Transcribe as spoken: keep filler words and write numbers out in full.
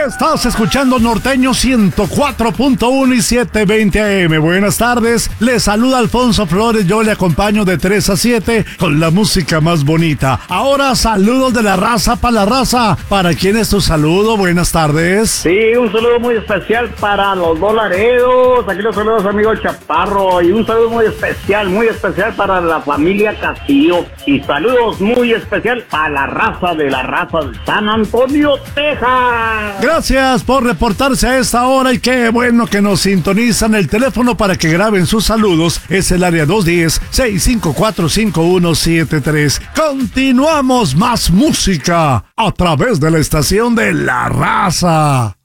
Estás escuchando Norteño ciento cuatro punto uno y setecientos veinte A M. Buenas tardes, le saluda Alfonso Flores, yo le acompaño de tres a siete con la música más bonita. Ahora saludos de la raza para la raza. ¿Para quién es tu saludo? Buenas tardes. Sí, un saludo muy especial para los dos Laredos. Aquí los saludos amigo Chaparro. Y un saludo muy especial, muy especial para la familia Castillo. Y saludos muy especial para la raza de la raza de San Antonio, Texas. Gracias por reportarse a esta hora y qué bueno que nos sintonizan. El teléfono para que graben sus saludos es el área dos uno cero, seis cinco cuatro, cinco uno siete tres. Continuamos, más música a través de la estación de La Raza.